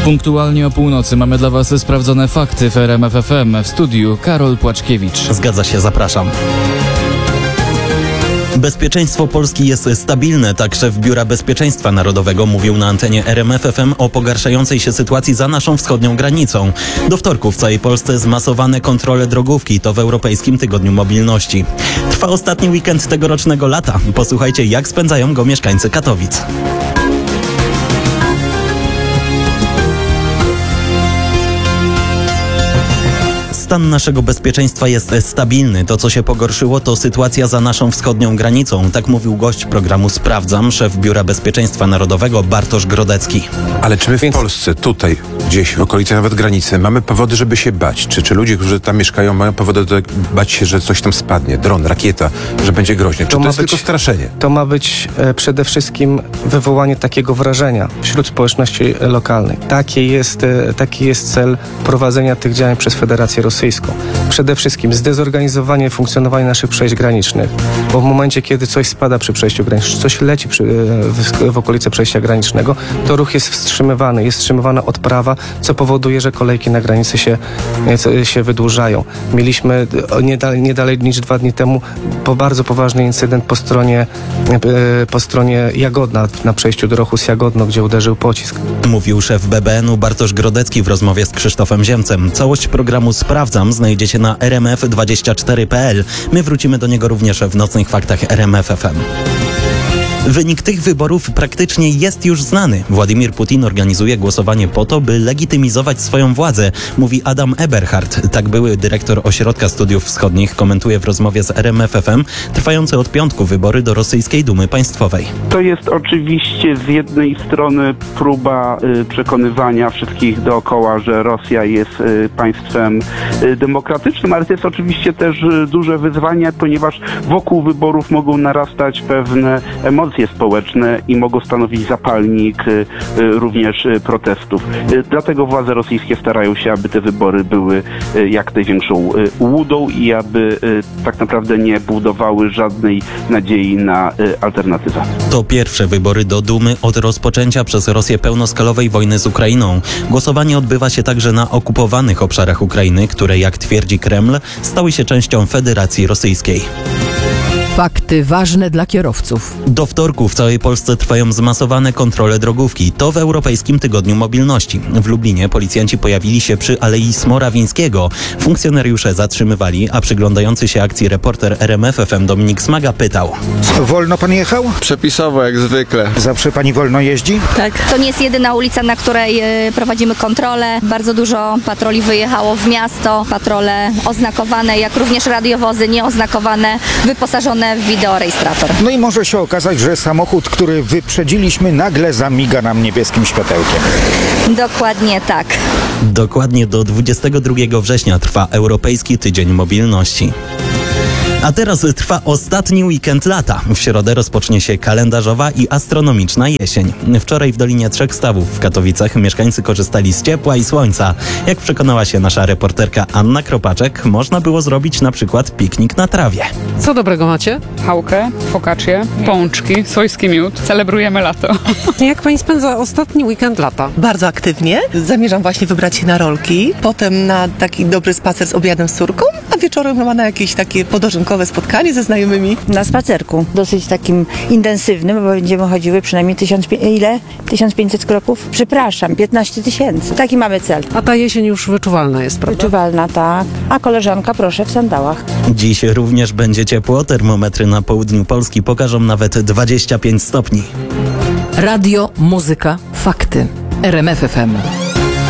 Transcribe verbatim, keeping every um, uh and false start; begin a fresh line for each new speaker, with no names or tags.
Punktualnie o północy mamy dla Was sprawdzone fakty w R M F F M. W studiu Karol Płaczkiewicz.
Zgadza się, zapraszam. Bezpieczeństwo Polski jest stabilne, tak szef Biura Bezpieczeństwa Narodowego mówił na antenie R M F F M o pogarszającej się sytuacji za naszą wschodnią granicą. Do wtorku w całej Polsce zmasowane kontrole drogówki, to w Europejskim Tygodniu Mobilności. Trwa ostatni weekend tegorocznego lata. Posłuchajcie, jak spędzają go mieszkańcy Katowic. Stan naszego bezpieczeństwa jest stabilny. To, co się pogorszyło, to sytuacja za naszą wschodnią granicą. Tak mówił gość programu Sprawdzam, szef Biura Bezpieczeństwa Narodowego Bartosz Grodecki.
Ale czy my w Więc... Polsce, tutaj, gdzieś w okolicy nawet granicy, mamy powody, żeby się bać? Czy, czy ludzie, którzy tam mieszkają, mają powody do bać się, że coś tam spadnie, dron, rakieta, że będzie groźnie? Czy to, to jest być, tylko straszenie?
To ma być e, przede wszystkim wywołanie takiego wrażenia wśród społeczności lokalnej. Taki jest, e, taki jest cel prowadzenia tych działań przez Federację Rosyjską. Przede wszystkim zdezorganizowanie funkcjonowania naszych przejść granicznych, bo w momencie, kiedy coś spada przy przejściu granicznym, coś leci przy, w, w okolice przejścia granicznego, to ruch jest wstrzymywany, jest wstrzymywana odprawa, co powoduje, że kolejki na granicy się, się wydłużają. Mieliśmy nie dalej, nie dalej niż dwa dni temu po bardzo poważny incydent po stronie, po stronie Jagodna, na przejściu do Rochus Jagodno, gdzie uderzył pocisk.
Mówił szef B B N u Bartosz Grodecki w rozmowie z Krzysztofem Ziemcem. Całość programu Sprawdzam znajdziecie na r m f dwadzieścia cztery kropka p l. My wrócimy do niego również w nocnych faktach R M F F M. Wynik tych wyborów praktycznie jest już znany. Władimir Putin organizuje głosowanie po to, by legitymizować swoją władzę, mówi Adam Eberhard. Tak były dyrektor Ośrodka Studiów Wschodnich komentuje w rozmowie z R M F F M trwające od piątku wybory do rosyjskiej Dumy Państwowej.
To jest oczywiście z jednej strony próba y, przekonywania wszystkich dookoła, że Rosja jest y, państwem y, demokratycznym, ale to jest oczywiście też y, duże wyzwanie, ponieważ wokół wyborów mogą narastać pewne emocje społeczne i mogą stanowić zapalnik y, y, również y, protestów. Y, dlatego władze rosyjskie starają się, aby te wybory były y, jak największą y, ułudą i aby y, tak naprawdę nie budowały żadnej nadziei na y, alternatywę.
To pierwsze wybory do Dumy od rozpoczęcia przez Rosję pełnoskalowej wojny z Ukrainą. Głosowanie odbywa się także na okupowanych obszarach Ukrainy, które, jak twierdzi Kreml, stały się częścią Federacji Rosyjskiej.
Fakty ważne dla kierowców.
Do wtorku w całej Polsce trwają zmasowane kontrole drogówki. To w Europejskim Tygodniu Mobilności. W Lublinie policjanci pojawili się przy Alei Smorawińskiego. Funkcjonariusze zatrzymywali, a przyglądający się akcji reporter R M F F M Dominik Smaga pytał.
Wolno pan jechał?
Przepisowo, jak zwykle.
Zawsze pani wolno jeździ?
Tak. To nie jest jedyna ulica, na której y, prowadzimy kontrolę. Bardzo dużo patroli wyjechało w miasto. Patrole oznakowane, jak również radiowozy nieoznakowane, wyposażone w wideorejestrator.
No i może się okazać, że samochód, który wyprzedziliśmy, nagle zamiga nam niebieskim światełkiem.
Dokładnie tak.
Dokładnie do dwudziestego drugiego września trwa Europejski Tydzień Mobilności. A teraz trwa ostatni weekend lata. W środę rozpocznie się kalendarzowa i astronomiczna jesień. Wczoraj w Dolinie Trzech Stawów w Katowicach mieszkańcy korzystali z ciepła i słońca. Jak przekonała się nasza reporterka Anna Kropaczek, można było zrobić na przykład piknik na trawie.
Co dobrego macie?
Chałkę, focaccię, pączki, swojski miód. Celebrujemy lato.
Jak pani spędza ostatni weekend lata?
Bardzo aktywnie. Zamierzam właśnie wybrać się na rolki, potem na taki dobry spacer z obiadem z córką, a wieczorem chyba na jakieś takie podorząkowe spotkanie ze znajomymi.
Na spacerku, dosyć takim intensywnym, bo będziemy chodziły przynajmniej tysiąc, ile? tysiąc pięćset kroków? Przepraszam, piętnaście tysięcy. Taki mamy cel.
A ta jesień już wyczuwalna jest, prawda?
Wyczuwalna, tak. A koleżanka, proszę, w sandałach.
Dziś również będzie ciepło. Termometry na południu Polski pokażą nawet dwadzieścia pięć stopni.
Radio, muzyka, fakty. R M F F M.